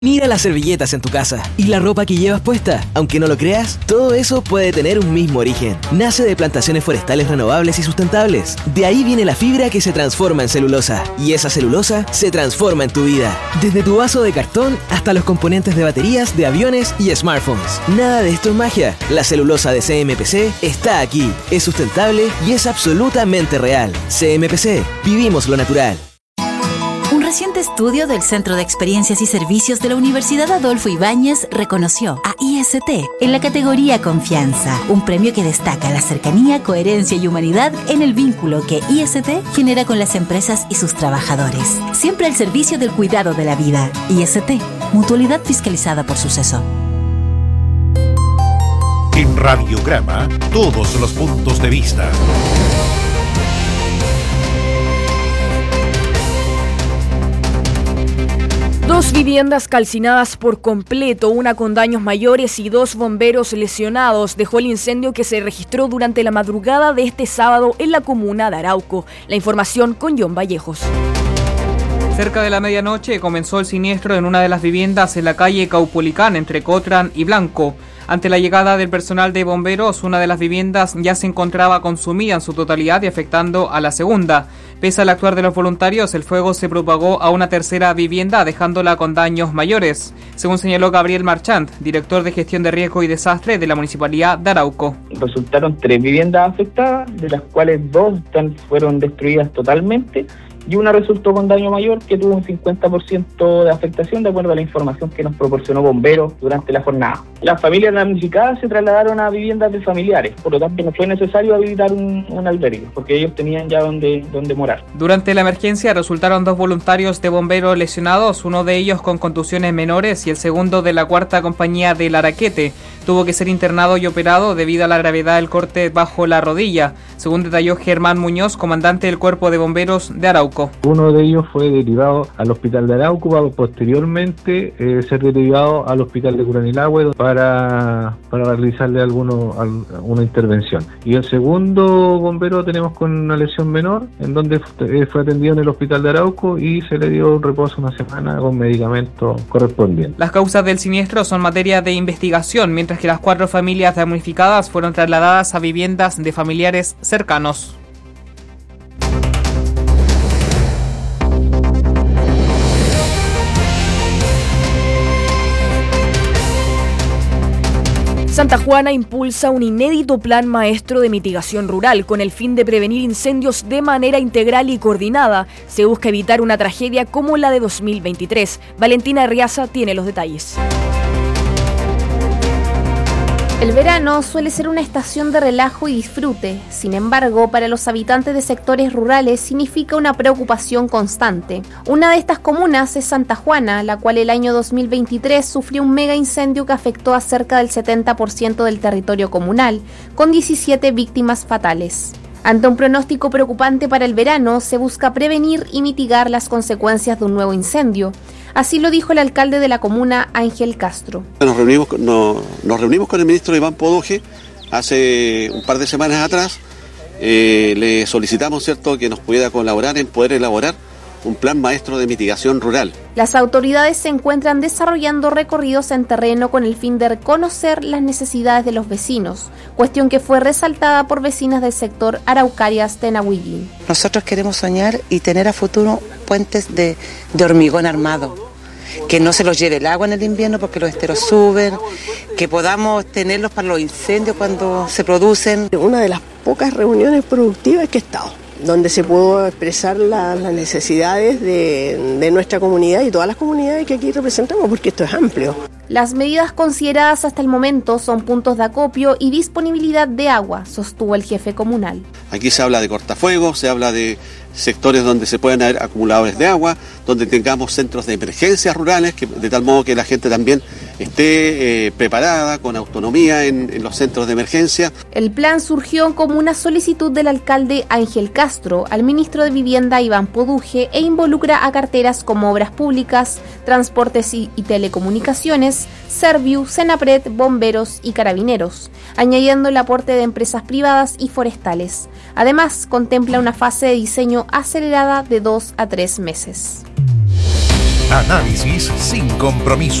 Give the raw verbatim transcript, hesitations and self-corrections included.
Mira las servilletas en tu casa y la ropa que llevas puesta. Aunque no lo creas, todo eso puede tener un mismo origen. Nace de plantaciones forestales renovables y sustentables. De ahí viene la fibra que se transforma en celulosa. Y esa celulosa se transforma en tu vida. Desde tu vaso de cartón hasta los componentes de baterías de aviones y smartphones. Nada de esto es magia. La celulosa de C M P C está aquí. Es sustentable y es absolutamente real. C M P C. Vivimos lo natural. Un reciente estudio del Centro de Experiencias y Servicios de la Universidad Adolfo Ibáñez reconoció a I S T en la categoría Confianza, un premio que destaca la cercanía, coherencia y humanidad en el vínculo que I S T genera con las empresas y sus trabajadores. Siempre al servicio del cuidado de la vida. I S T, mutualidad fiscalizada por Suceso. En Radiograma, todos los puntos de vista. Dos viviendas calcinadas por completo, una con daños mayores y dos bomberos lesionados, dejó el incendio que se registró durante la madrugada de este sábado en la comuna de Arauco. La información con John Vallejos. Cerca de la medianoche comenzó el siniestro en una de las viviendas en la calle Caupolicán entre Cotran y Blanco. Ante la llegada del personal de bomberos, una de las viviendas ya se encontraba consumida en su totalidad y afectando a la segunda. Pese al actuar de los voluntarios, el fuego se propagó a una tercera vivienda, dejándola con daños mayores, según señaló Gabriel Marchand, director de Gestión de Riesgo y Desastre de la Municipalidad de Arauco. Resultaron tres viviendas afectadas, de las cuales dos fueron destruidas totalmente, y una resultó con daño mayor que tuvo un cincuenta por ciento de afectación de acuerdo a la información que nos proporcionó bomberos durante la jornada. Las familias damnificadas se trasladaron a viviendas de familiares, por lo tanto no fue necesario habilitar un, un albergue, porque ellos tenían ya donde, donde morar. Durante la emergencia resultaron dos voluntarios de bomberos lesionados, uno de ellos con contusiones menores y el segundo de la cuarta compañía del Araquete. Tuvo que ser internado y operado debido a la gravedad del corte bajo la rodilla, según detalló Germán Muñoz, comandante del Cuerpo de Bomberos de Arauco. Uno de ellos fue derivado al hospital de Arauco para posteriormente eh, ser derivado al hospital de Curanilahue para, para realizarle alguno, alguna intervención. Y el segundo bombero tenemos con una lesión menor, en donde fue atendido en el hospital de Arauco y se le dio un reposo una semana con medicamentos correspondientes. Las causas del siniestro son materia de investigación, mientras que las cuatro familias damnificadas fueron trasladadas a viviendas de familiares cercanos. Santa Juana impulsa un inédito plan maestro de mitigación rural con el fin de prevenir incendios de manera integral y coordinada. Se busca evitar una tragedia como la de dos mil veintitrés. Valentina Arriaza tiene los detalles. El verano suele ser una estación de relajo y disfrute. Sin embargo, para los habitantes de sectores rurales significa una preocupación constante. Una de estas comunas es Santa Juana, la cual el año dos mil veintitrés sufrió un mega incendio que afectó a cerca del setenta por ciento del territorio comunal, con diecisiete víctimas fatales. Ante un pronóstico preocupante para el verano, se busca prevenir y mitigar las consecuencias de un nuevo incendio. Así lo dijo el alcalde de la comuna, Ángel Castro. Nos reunimos, no, nos reunimos con el ministro Iván Poduje hace un par de semanas atrás. Eh, le solicitamos, cierto, que nos pudiera colaborar en poder elaborar un plan maestro de mitigación rural. Las autoridades se encuentran desarrollando recorridos en terreno con el fin de reconocer las necesidades de los vecinos, cuestión que fue resaltada por vecinas del sector Araucarias de Nahuillín. Nosotros queremos soñar y tener a futuro puentes de, de hormigón armado, que no se los lleve el agua en el invierno porque los esteros suben, que podamos tenerlos para los incendios cuando se producen. Una de las pocas reuniones productivas que he estado, donde se pudo expresar la, las necesidades de, de nuestra comunidad y todas las comunidades que aquí representamos, porque esto es amplio. Las medidas consideradas hasta el momento son puntos de acopio y disponibilidad de agua, sostuvo el jefe comunal. Aquí se habla de cortafuegos, se habla de sectores donde se pueden haber acumuladores de agua, donde tengamos centros de emergencias rurales, que, de tal modo que la gente también esté eh, preparada, con autonomía en, en los centros de emergencia. El plan surgió como una solicitud del alcalde Ángel Castro al ministro de Vivienda Iván Poduje e involucra a carteras como Obras Públicas, Transportes y, y Telecomunicaciones, Serviu, Senapred, Bomberos y Carabineros, añadiendo el aporte de empresas privadas y forestales. Además, contempla una fase de diseño acelerada de dos a tres meses. Análisis sin compromiso.